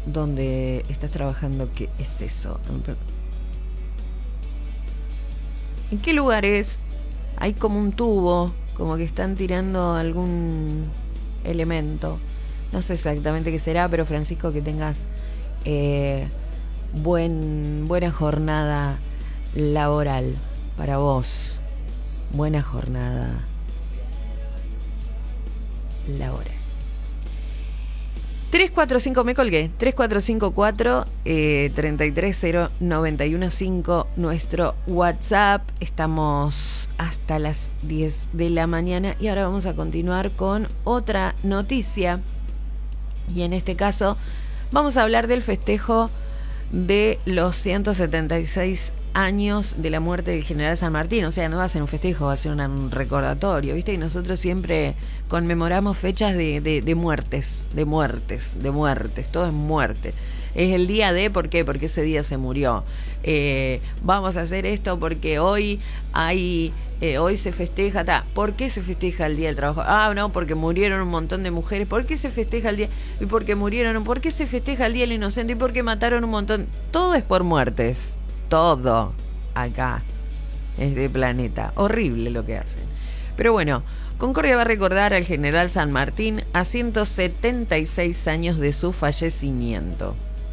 donde estás trabajando, ¿qué es eso? ¿En qué lugar es? Hay como un tubo, como que están tirando algún elemento. No sé exactamente qué será, pero Francisco, que tengas buena jornada laboral para vos. Buena jornada laboral. 345, me colgué. 3454 3309115, nuestro WhatsApp. Estamos hasta las 10 de la mañana y ahora vamos a continuar con otra noticia. Y en este caso vamos a hablar del festejo de los 176 años de la muerte del general San Martín. O sea, no va a ser un festejo, va a ser un recordatorio, ¿viste? Y nosotros siempre conmemoramos fechas de muertes, todo es muerte. Es el día de, ¿por qué? Porque ese día se murió. Vamos a hacer esto porque hoy se festeja, ¿por qué se festeja el Día del Trabajo? No, porque murieron un montón de mujeres. ¿Por qué se festeja el día? Y porque murieron. ¿Por qué se festeja el Día del Inocente? Y porque mataron un montón. Todo es por muertes. Todo acá, este planeta. Horrible lo que hacen. Pero bueno, Concordia va a recordar al general San Martín a 176 años de su fallecimiento.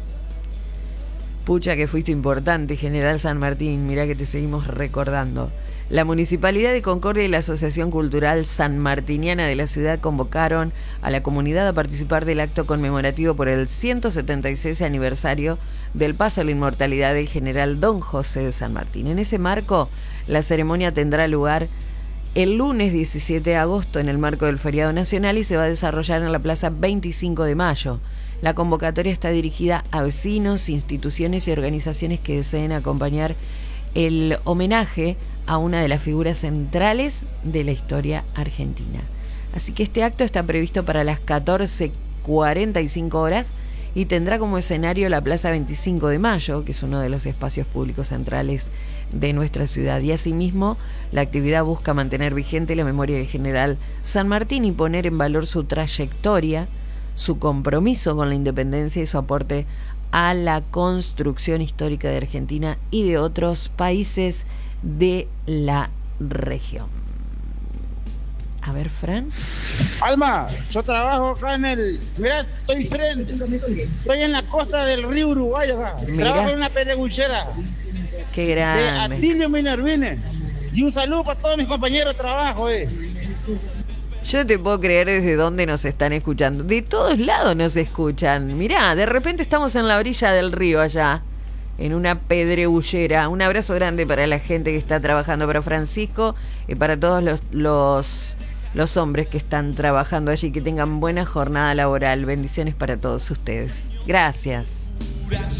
Pucha que fuiste importante, general San Martín. Mirá que te seguimos recordando. La Municipalidad de Concordia y la Asociación Cultural Sanmartiniana de la ciudad convocaron a la comunidad a participar del acto conmemorativo por el 176 aniversario del paso a la inmortalidad del general Don José de San Martín. En ese marco, la ceremonia tendrá lugar el lunes 17 de agosto en el marco del feriado nacional y se va a desarrollar en la Plaza 25 de Mayo. La convocatoria está dirigida a vecinos, instituciones y organizaciones que deseen acompañar el homenaje a una de las figuras centrales de la historia argentina. Así que este acto está previsto para las 14:45 horas y tendrá como escenario la Plaza 25 de Mayo, que es uno de los espacios públicos centrales de nuestra ciudad. Y asimismo, la actividad busca mantener vigente la memoria del general San Martín y poner en valor su trayectoria, su compromiso con la independencia y su aporte a la construcción histórica de Argentina y de otros países de la región. A ver, Fran. Alma, yo trabajo acá mirá, estoy frente. Estoy en la costa del río Uruguay acá. Mirá. Trabajo en una pereguchera. Qué grande. De Atilio Minervine. Y un saludo para todos mis compañeros de trabajo, Yo no te puedo creer desde dónde nos están escuchando. De todos lados nos escuchan. Mirá, de repente estamos en la orilla del río allá, en una pedregullera. Un abrazo grande para la gente que está trabajando, para Francisco y para todos los hombres que están trabajando allí. Que tengan buena jornada laboral. Bendiciones para todos ustedes. Gracias.